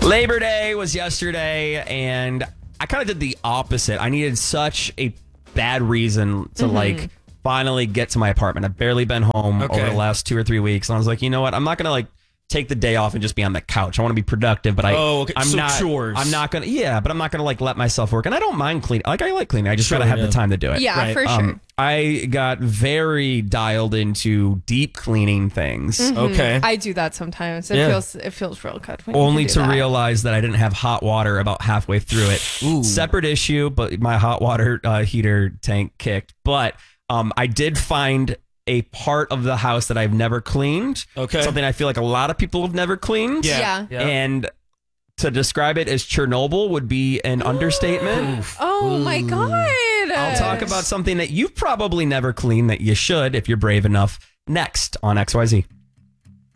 Labor Day was yesterday, and I kind of did the opposite. I needed such a bad reason to finally get to my apartment. I've barely been home over the last 2 or 3 weeks, and I was like, you know what? I'm not gonna take the day off and just be on the couch. I want to be productive, but I'm not. Chores. I'm not gonna. Yeah, but I'm not gonna let myself work. And I don't mind cleaning. I like cleaning. I just gotta have the time to do it. Yeah, for sure. I got very dialed into deep cleaning things. Okay. I do that sometimes. It feels real good. When Only you can to do that. realize that I didn't have hot water about halfway through it. Ooh. Separate issue, but my hot water heater tank kicked. But I did find a part of the house that I've never cleaned. Okay. Something I feel like a lot of people have never cleaned. Yeah. And to describe it as Chernobyl would be an understatement. Oh my God. I'll talk about something that you've probably never cleaned that you should if you're brave enough next on XYZ.